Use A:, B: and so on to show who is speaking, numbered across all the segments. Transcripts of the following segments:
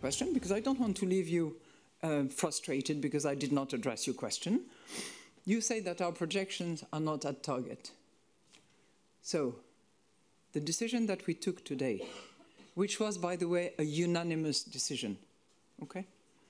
A: question, because I don't want to leave you frustrated because I did not address your question. You say that our projections are not at target. So, the decision that we took today, which was, by the way, a unanimous decision, okay,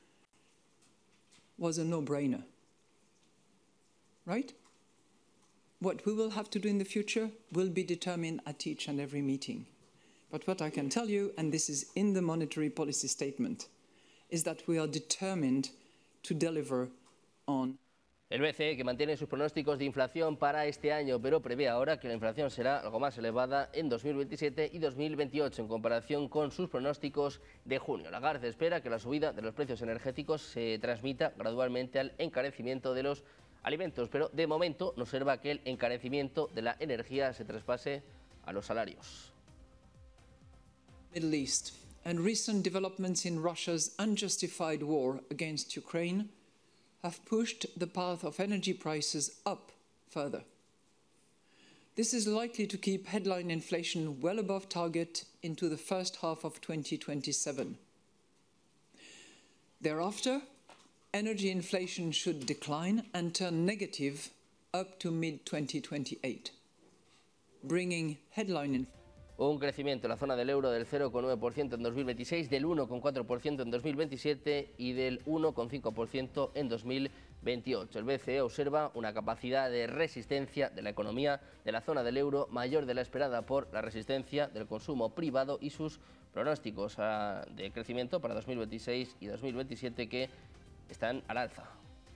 A: was a no-brainer, right? What we will have to do in the future will be determined at each and every meeting. But what I can tell you, and this is in the monetary policy statement, is that we are determined to deliver on.
B: El BCE, que mantiene sus pronósticos de inflación para este año, pero prevé ahora que la inflación será algo más elevada en 2027 y 2028 en comparación con sus pronósticos de junio. Lagarde espera que la subida de los precios energéticos se transmita gradualmente al encarecimiento de los alimentos, pero de momento no observa que el encarecimiento de la energía se traspase a los salarios.
A: Middle East and recent developments in Russia's unjustified war against Ukraine have pushed the path of energy prices up further. This is likely to keep headline inflation well above target into the first half of 2027. Thereafter, energy inflation should decline and turn negative up to mid-2028, bringing headline inflation.
B: Un crecimiento en la zona del euro del 0,9% en 2026, del 1,4% en 2027 y del 1,5% en 2028. El BCE observa una capacidad de resistencia de la economía de la zona del euro mayor de la esperada por la resistencia del consumo privado y sus pronósticos de crecimiento para 2026 y 2027 que están al alza.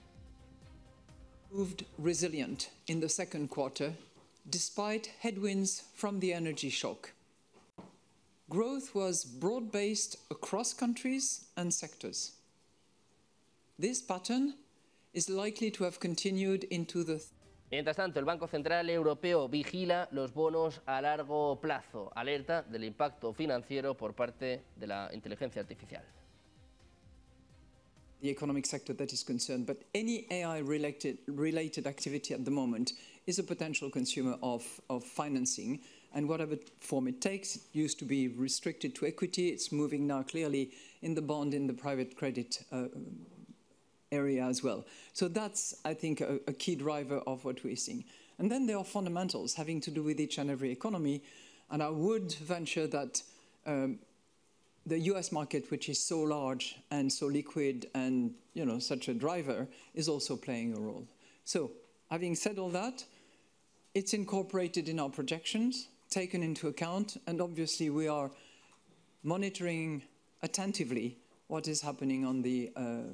A: Proved resilient in the second quarter despite headwinds from the energy shock. Growth was broad-based across countries and sectors. This pattern is likely to have continued into the...
B: Mientras tanto, el Banco Central Europeo vigila los bonos a largo plazo, alerta del impacto financiero por parte de la inteligencia artificial.
A: The economic sector that is concerned, but any AI-related activity at the moment is a potential consumer of financing, and whatever form it takes. It used to be restricted to equity. It's moving now clearly in the bond, in the private credit area as well. So that's, I think, a key driver of what we're seeing. And then there are fundamentals having to do with each and every economy, and I would venture that the US market, which is so large and so liquid and, you know, such a driver, is also playing a role. So, having said all that, it's incorporated in our projections, taken into account, and obviously we are monitoring attentively what is happening on the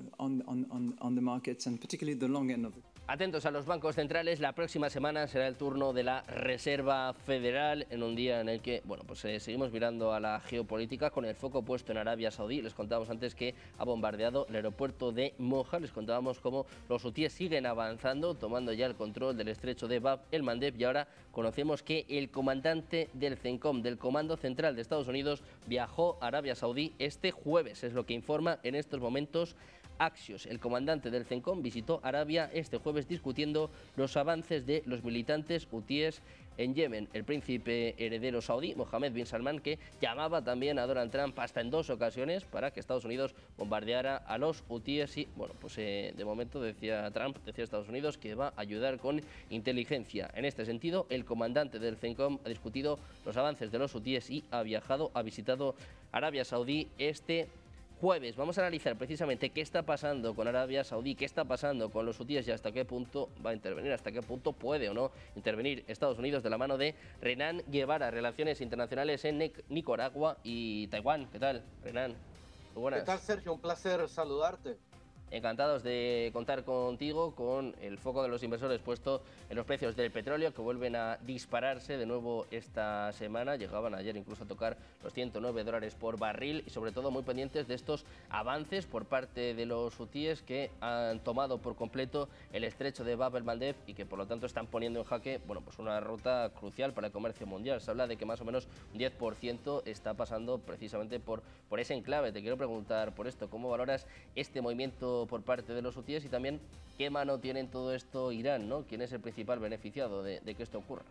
A: markets, and particularly the long end of it.
B: Atentos a los bancos centrales, la próxima semana será el turno de la Reserva Federal en un día en el que, bueno, pues seguimos mirando a la geopolítica con el foco puesto en Arabia Saudí. Les contábamos antes que ha bombardeado el aeropuerto de Moja, les contábamos cómo los hutíes siguen avanzando, tomando ya el control del estrecho de Bab el-Mandeb, y ahora conocemos que el comandante del CENTCOM, del Comando Central de Estados Unidos, viajó a Arabia Saudí este jueves, es lo que informa en estos momentos Axios. El comandante del CENTCOM visitó Arabia este jueves discutiendo los avances de los militantes hutíes en Yemen. El príncipe heredero saudí, Mohammed bin Salman, que llamaba también a Donald Trump hasta en 2 ocasiones para que Estados Unidos bombardeara a los hutíes y, bueno, pues de momento decía Trump, decía Estados Unidos que va a ayudar con inteligencia. En este sentido, el comandante del CENTCOM ha discutido los avances de los hutíes y ha visitado Arabia Saudí este jueves. Vamos a analizar precisamente qué está pasando con Arabia Saudí, qué está pasando con los hutíes y hasta qué punto va a intervenir, hasta qué punto puede o no intervenir Estados Unidos, de la mano de Renan Guevara, Relaciones Internacionales en Nicaragua y Taiwán. ¿Qué tal, Renan? Muy buenas.
C: ¿Qué tal, Sergio? Un placer saludarte.
B: Encantados de contar contigo, con el foco de los inversores puesto en los precios del petróleo, que vuelven a dispararse de nuevo esta semana. Llegaban ayer incluso a tocar los $109 por barril y sobre todo muy pendientes de estos avances por parte de los hutíes que han tomado por completo el estrecho de Bab el-Mandeb y que por lo tanto están poniendo en jaque, bueno, pues una ruta crucial para el comercio mundial. Se habla de que más o menos un 10% está pasando precisamente por ese enclave. Te quiero preguntar por esto, ¿cómo valoras este movimiento por parte de los hutíes y también qué mano tiene en todo esto Irán, ¿no? ¿Quién es el principal beneficiado de que esto ocurra?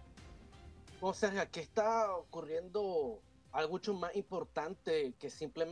C: O sea, aquí está ocurriendo algo mucho más importante que simplemente